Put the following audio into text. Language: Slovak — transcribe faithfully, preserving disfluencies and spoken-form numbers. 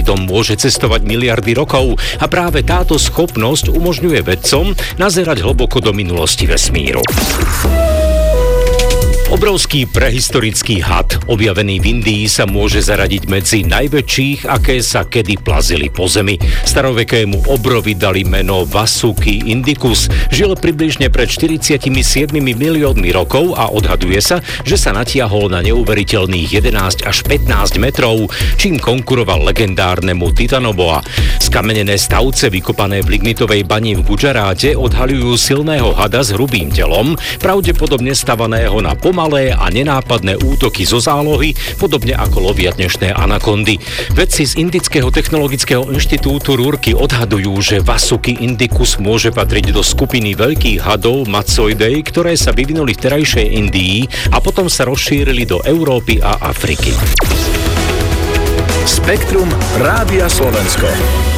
pritom môže cestovať miliardy rokov a práve táto schopnosť umožňuje vedcom nazerať hlboko do minulosti vesmíru. Obrovský prehistorický had, objavený v Indii, sa môže zaradiť medzi najväčších, aké sa kedy plazili po zemi. Starovekému obrovi dali meno Vasuki indicus. Žil približne pred štyridsaťsedem miliónmi rokov a odhaduje sa, že sa natiahol na neuveriteľných jedenásť až pätnásť metrov, čím konkuroval legendárnemu Titanoboa. Skamenené stavce vykopané v lignitovej bani v Gujaráte odhaľujú silného hada s hrubým telom, pravdepodobne stavaného na pomalé a nenápadné útoky zo zálohy, podobne ako lovia dnešné anakondy. Vedci z Indického technologického inštitútu Rúrky odhadujú, že Vasuki indicus môže patriť do skupiny veľkých hadov Matsoidei, ktoré sa vyvinuli v terajšej Indii a potom sa rozšírili do Európy a Afriky. Spektrum Rádia Slovensko.